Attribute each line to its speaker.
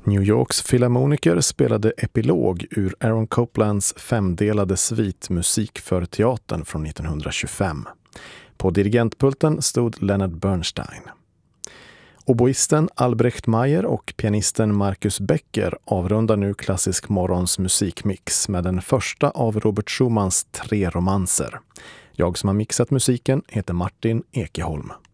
Speaker 1: New Yorks filharmoniker spelade epilog ur Aaron Coplands 5-delade svitmusik för teatern från 1925. På dirigentpulten stod Leonard Bernstein. Oboisten Albrecht Meyer och pianisten Marcus Becker avrundar nu Klassisk morgons musikmix med den första av Robert Schumans 3 romanser. Jag som har mixat musiken heter Martin Ekeholm.